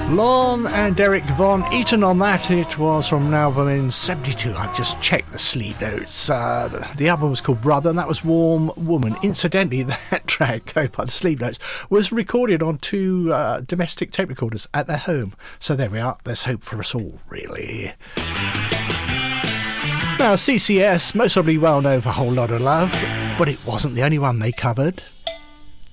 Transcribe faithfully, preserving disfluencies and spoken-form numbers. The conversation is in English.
Lorne and Derek Von Eaton on that. It was from an album in seventy-two. I've just checked the sleeve notes. Uh, the, the album was called Brother, and that was Warm Woman. Incidentally, that track, going by the sleeve notes, was recorded on two uh, domestic tape recorders at their home. So there we are. There's hope for us all, really. Now, C C S, most probably well known for A Whole Lot of Love, but it wasn't the only one they covered.